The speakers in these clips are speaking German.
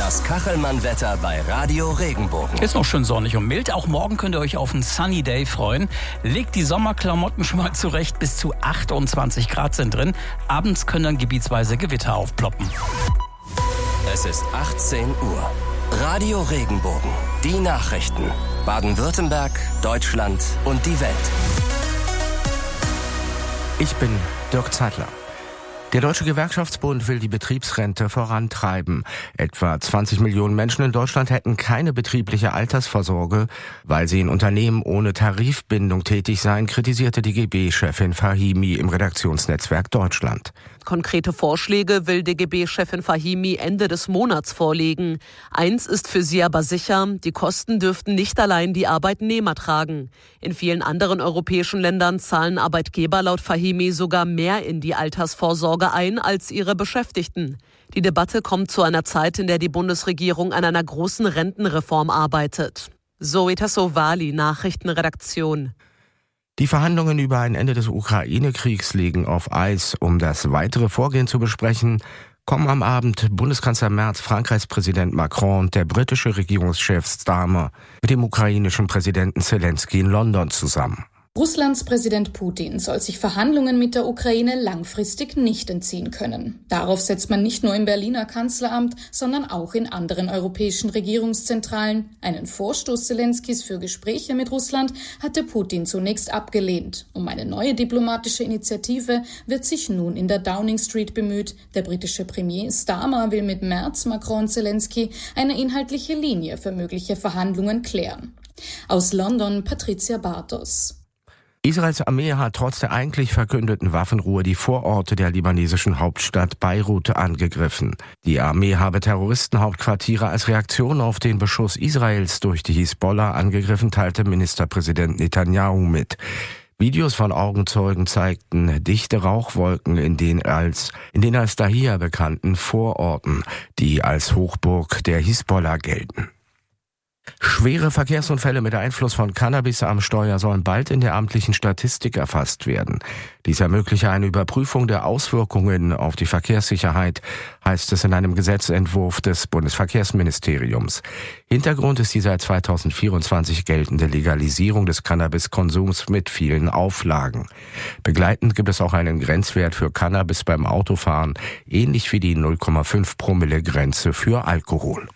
Das Kachelmann-Wetter bei Radio Regenbogen. Ist noch schön sonnig und mild. Auch morgen könnt ihr euch auf einen Sunny Day freuen. Legt die Sommerklamotten schon mal zurecht. Bis zu 28 Grad sind drin. Abends können dann gebietsweise Gewitter aufploppen. Es ist 18 Uhr. Radio Regenbogen. Die Nachrichten. Baden-Württemberg, Deutschland und die Welt. Ich bin Dirk Zeitler. Der Deutsche Gewerkschaftsbund will die Betriebsrente vorantreiben. Etwa 20 Millionen Menschen in Deutschland hätten keine betriebliche Altersvorsorge, weil sie in Unternehmen ohne Tarifbindung tätig seien, kritisierte DGB-Chefin Fahimi im Redaktionsnetzwerk Deutschland. Konkrete Vorschläge will DGB-Chefin Fahimi Ende des Monats vorlegen. Eins ist für sie aber sicher, die Kosten dürften nicht allein die Arbeitnehmer tragen. In vielen anderen europäischen Ländern zahlen Arbeitgeber laut Fahimi sogar mehr in die Altersvorsorge ein als ihre Beschäftigten. Die Debatte kommt zu einer Zeit, in der die Bundesregierung an einer großen Rentenreform arbeitet. Zoe Tassovali, Nachrichtenredaktion. Die Verhandlungen über ein Ende des Ukraine-Kriegs liegen auf Eis. Um das weitere Vorgehen zu besprechen, kommen am Abend Bundeskanzler Merz, Frankreichs Präsident Macron und der britische Regierungschef Starmer mit dem ukrainischen Präsidenten Zelensky in London zusammen. Russlands Präsident Putin soll sich Verhandlungen mit der Ukraine langfristig nicht entziehen können. Darauf setzt man nicht nur im Berliner Kanzleramt, sondern auch in anderen europäischen Regierungszentralen. Einen Vorstoß Zelenskys für Gespräche mit Russland hatte Putin zunächst abgelehnt. Um eine neue diplomatische Initiative wird sich nun in der Downing Street bemüht. Der britische Premier Starmer will mit Merz, Macron und Zelensky eine inhaltliche Linie für mögliche Verhandlungen klären. Aus London Patricia Bartos. Israels Armee hat trotz der eigentlich verkündeten Waffenruhe die Vororte der libanesischen Hauptstadt Beirut angegriffen. Die Armee habe Terroristenhauptquartiere als Reaktion auf den Beschuss Israels durch die Hisbollah angegriffen, teilte Ministerpräsident Netanyahu mit. Videos von Augenzeugen zeigten dichte Rauchwolken in den als Dahia bekannten Vororten, die als Hochburg der Hisbollah gelten. Schwere Verkehrsunfälle mit Einfluss von Cannabis am Steuer sollen bald in der amtlichen Statistik erfasst werden. Dies ermögliche eine Überprüfung der Auswirkungen auf die Verkehrssicherheit, heißt es in einem Gesetzentwurf des Bundesverkehrsministeriums. Hintergrund ist die seit 2024 geltende Legalisierung des Cannabiskonsums mit vielen Auflagen. Begleitend gibt es auch einen Grenzwert für Cannabis beim Autofahren, ähnlich wie die 0,5 Promille-Grenze für Alkohol.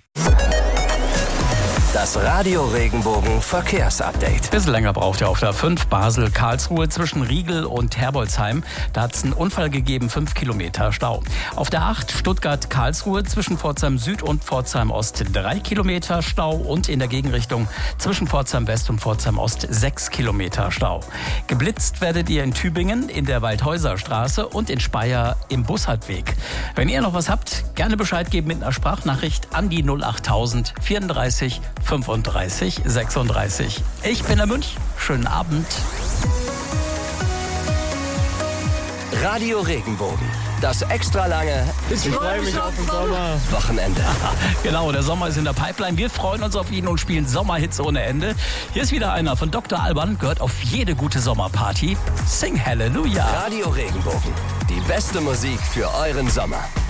Das Radio Regenbogen Verkehrsupdate. Bisschen länger braucht ihr auf der 5 Basel-Karlsruhe zwischen Riegel und Herbolzheim. Da hat es einen Unfall gegeben, 5 Kilometer Stau. Auf der 8 Stuttgart-Karlsruhe zwischen Pforzheim Süd und Pforzheim Ost 3 Kilometer Stau und in der Gegenrichtung zwischen Pforzheim West und Pforzheim Ost 6 Kilometer Stau. Geblitzt werdet ihr in Tübingen in der Waldhäuser Straße und in Speyer im Bussardweg. Wenn ihr noch was habt, gerne Bescheid geben mit einer Sprachnachricht an die 08000 34 35 36. Ich bin der Münch. Schönen Abend. Radio Regenbogen. Das extra lange Ich freue mich auf den Sommer. Wochenende. Genau, der Sommer ist in der Pipeline. Wir freuen uns auf ihn und spielen Sommerhits ohne Ende. Hier ist wieder einer von Dr. Alban, gehört auf jede gute Sommerparty. Sing Halleluja. Radio Regenbogen. Die beste Musik für euren Sommer.